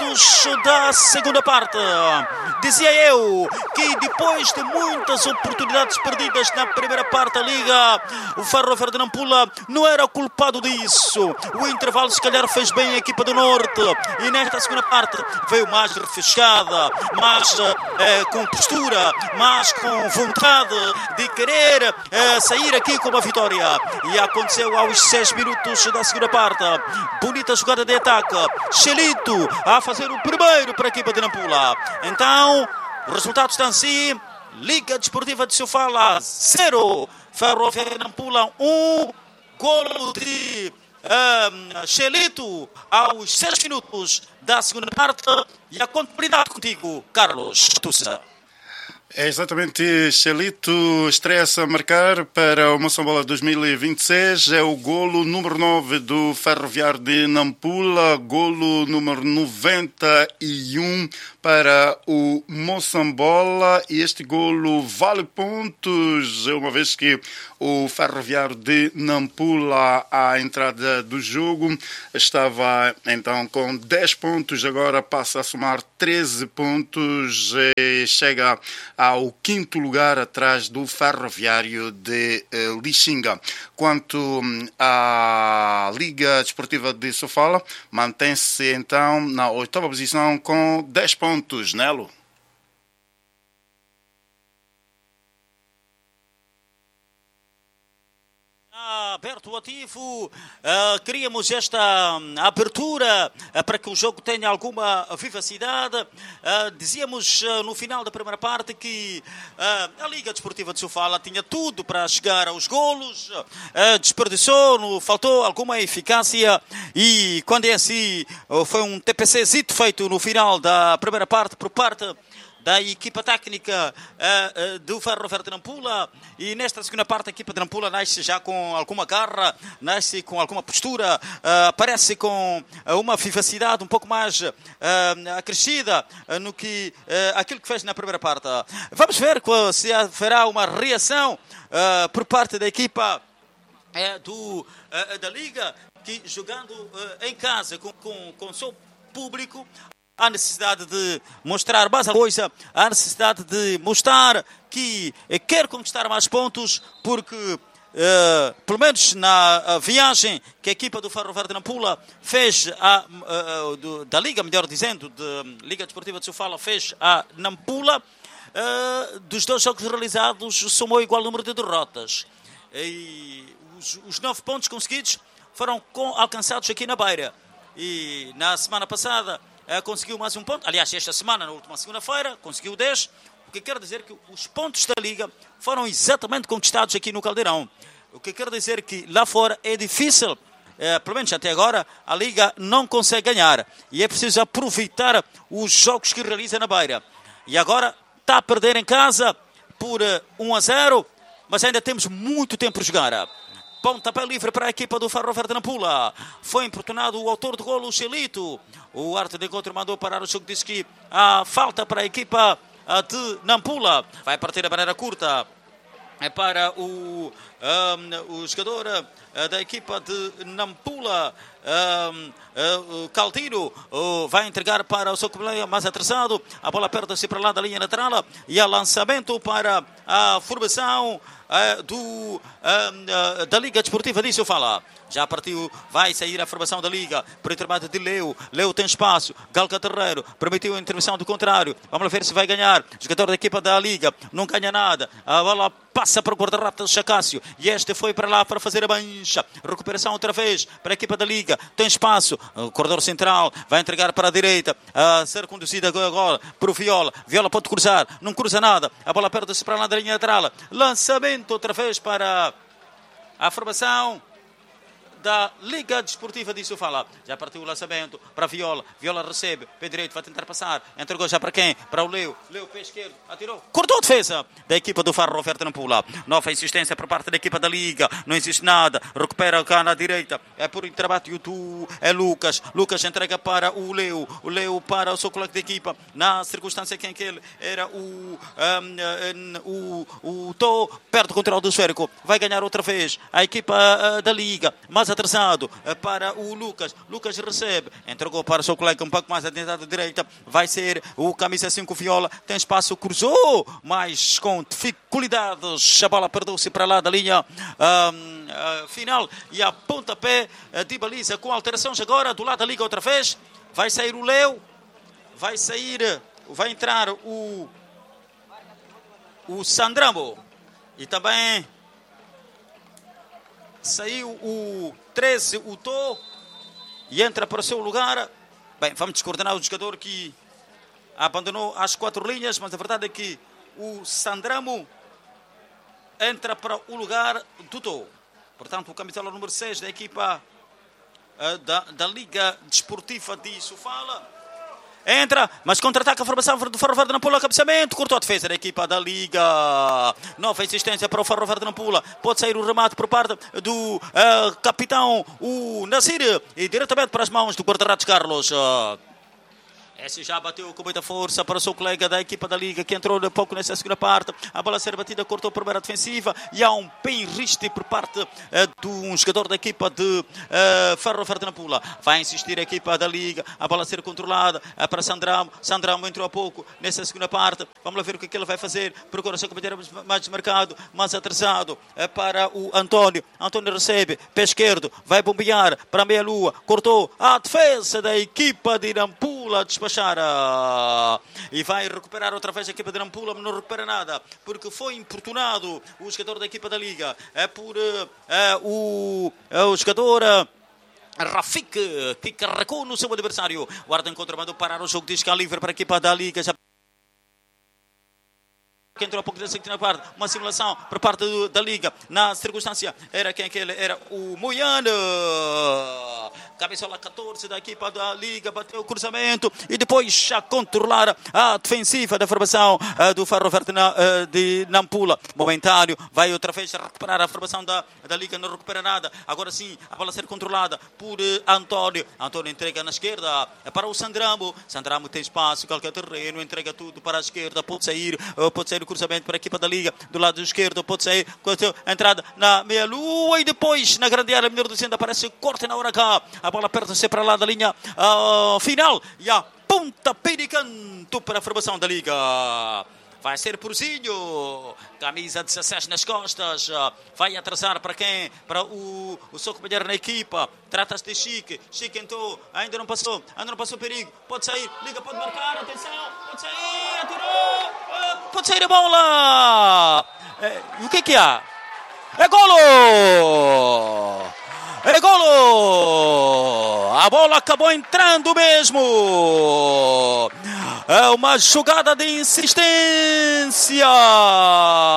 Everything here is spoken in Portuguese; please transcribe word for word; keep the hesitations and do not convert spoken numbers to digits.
minutos da segunda parte. Dizia eu que depois de muitas oportunidades perdidas na primeira parte da Liga, o Ferroviário de Nampula não era culpado disso. O intervalo se calhar fez bem a equipa do Norte e nesta segunda parte veio mais refrescada, mais eh, com postura, mais com vontade de querer eh, sair aqui com uma vitória. E aconteceu aos seis minutos da segunda parte. Bonita jogada de ataque. Xelito a fazer o primeiro para a equipa de Nampula. Então, o resultado está assim. Liga Desportiva de Sofala zero. Ferroviário de Nampula um. Golo de um, Xelito aos seis minutos da segunda parte. E a contabilidade contigo, Carlos Tussa. É exatamente, Xelito estreia-se a marcar para o Moçambola dois mil e vinte e seis, é o golo número nove do Ferroviário de Nampula, golo número noventa e um para o Moçambola, e este golo vale pontos, uma vez que o Ferroviário de Nampula, à entrada do jogo, estava então com dez pontos, agora passa a somar treze pontos e chega ao quinto lugar atrás do Ferroviário de uh, Lixinga. Quanto à Liga Desportiva de Sofala, mantém-se então na oitava posição com dez pontos, Nelo. Aberto o ativo, uh, queríamos esta um, abertura uh, para que o jogo tenha alguma vivacidade. Uh, dizíamos uh, no final da primeira parte que uh, a Liga Desportiva de Sofala tinha tudo para chegar aos golos, uh, desperdiçou, no, faltou alguma eficácia, e quando é assim, uh, foi um T P C-zito feito no final da primeira parte por parte da equipa técnica uh, uh, do Ferroviário de Nampula, e nesta segunda parte a equipa de Nampula nasce já com alguma garra, nasce com alguma postura, uh, aparece com uh, uma vivacidade um pouco mais uh, acrescida uh, no que uh, aquilo que fez na primeira parte. Vamos ver se haverá uma reação uh, por parte da equipa uh, do, uh, da Liga, que jogando uh, em casa com, com, com o seu público, há necessidade de mostrar mais alguma coisa, há necessidade de mostrar que quer conquistar mais pontos, porque, uh, pelo menos na viagem que a equipa do Ferroviário de Nampula fez, a, uh, do, da Liga, melhor dizendo, de Liga Desportiva de Sofala, fez a Nampula, uh, dos dois jogos realizados, somou igual número de derrotas. E os, os nove pontos conseguidos foram com, alcançados aqui na Beira. E na semana passada Uh, conseguiu mais um ponto, aliás, esta semana, na última segunda-feira, conseguiu dez, o que quer dizer que os pontos da Liga foram exatamente conquistados aqui no Caldeirão. O que quer dizer que lá fora é difícil, uh, pelo menos até agora, a Liga não consegue ganhar, e é preciso aproveitar os jogos que realiza na Beira. E agora está a perder em casa por uh, um a zero, mas ainda temos muito tempo por jogar. Pontapé livre para a equipa do Ferroviário de Nampula. Foi importunado o autor do golo, o Xelito. O árbitro de encontro mandou parar o jogo, disse que há falta para a equipa de Nampula. Vai partir a maneira curta. É para o, um, o jogador uh, da equipa de Nampula, um, uh, o Caldiro, uh, vai entregar para o seu companheiro mais atrasado. A bola perde-se para lá da linha lateral e há lançamento para a formação uh, do, uh, uh, da Liga Desportiva de Sofala. Já partiu, vai sair a formação da Liga, por intermédio de Leo. Leo tem espaço, Galca Terreiro permitiu a intervenção do contrário. Vamos ver se vai ganhar. Jogador da equipa da Liga não ganha nada. A bola passa para o guarda-redes de Chacácio, e este foi para lá para fazer a mancha. Recuperação outra vez para a equipa da Liga. Tem espaço, o corredor central vai entregar para a direita, a ser conduzida agora por Viola. Viola pode cruzar, não cruza nada. A bola perde-se para lá da linha lateral. Lançamento outra vez para a formação da Liga Desportiva de Sofala. Já partiu o lançamento para Viola. Viola recebe, pé direito, vai tentar passar. Entregou já para quem? Para o Leo. Leo, pé esquerdo, atirou. Cortou a defesa da equipa do Ferroviário de Nampula. Nova insistência por parte da equipa da Liga. Não existe nada. Recupera cá na direita. É por interabate do é Lucas. Lucas entrega para o Leo. O Leo para o seu colega de equipa. Na circunstância que ele era o um, um, o, o Tó. Perde o controle do esférico. Vai ganhar outra vez a equipa uh, da Liga. Mas mais atrasado para o Lucas. Lucas recebe, entregou para o seu colega um pouco mais adiantado à direita. Vai ser o camisa cinco Viola. Tem espaço, cruzou, mas com dificuldades. A bola perdeu-se para lá da linha um, uh, final. E a pontapé uh, de baliza com alterações agora do lado da liga outra vez. Vai sair o Leo. Vai sair, vai entrar o, o Sandramo. E também saiu o treze, o Tô. E entra para o seu lugar. Bem, vamos descoordenar o jogador que abandonou as quatro linhas, mas a verdade é que o Sandramo entra para o lugar do Tô. Portanto, o camisola número seis da equipa uh, da, da Liga Desportiva de Sofala. Entra, mas contra-ataca a formação do Ferro Verde Nampula, cabeceamento, cortou a defesa da equipa da Liga. Nova insistência para o Ferro Verde Nampula. Pode sair o remate por parte do uh, capitão, o Nasir, e diretamente para as mãos do guarda-redes Carlos. Uh, Esse já bateu com muita força para o seu colega da equipa da Liga, que entrou um pouco nessa segunda parte. A bola a ser batida, cortou a primeira defensiva. E há um pé-riste por parte uh, de um jogador da equipa de uh, Ferro Verde Nampula. Vai insistir a equipa da Liga. A bola a ser controlada uh, para Sandramo. Sandramo entrou há pouco nessa segunda parte. Vamos lá ver o que, é que ele vai fazer. Procura seu companheiro mais desmarcado, mais atrasado uh, para o António. António recebe, pé esquerdo. Vai bombear para a meia-lua. Cortou a defesa da equipa de Nampula. Despachar. E vai recuperar outra vez a equipa de Nampula, mas não recupera nada, porque foi importunado o jogador da equipa da Liga é por uh, uh, o, uh, o jogador uh, Rafik, que carregou no seu adversário. O Arden contra mandou parar o jogo, diz que há livre para a equipa da Liga. Já que entrou há pouco da segunda parte, uma simulação por parte do, da Liga. Na circunstância, era quem é que ele era? O Moiano. Cabeçola catorze da equipa da Liga, bateu o cruzamento e depois já controlar a defensiva da formação uh, do Ferro Verde na, uh, de Nampula. Momentâneo, vai outra vez recuperar a formação da, da Liga, não recupera nada. Agora sim, a bola a ser controlada por uh, António. António entrega na esquerda para o Sandramo. Sandramo tem espaço, qualquer terreno, entrega tudo para a esquerda. Pode sair, uh, pode sair o cruzamento para a equipa da Liga. Do lado esquerdo, pode sair com a entrada na meia-lua e depois na grande área, melhor dizendo, aparece corte na hora H. A bola aperta-se para lá da linha uh, final e a pontapé de canto para a formação da Liga. Vai ser Porzinho, camisa dezesseis nas costas, vai atrasar para quem? Para o, o seu companheiro na equipa. Trata-se de Chique, Chique entrou, ainda não passou, ainda não passou perigo, pode sair, Liga pode marcar, atenção, pode sair, atirou, uh, pode sair a bola. É, e o que é que há? É golo! É golo! A bola acabou entrando mesmo! É uma jogada de insistência!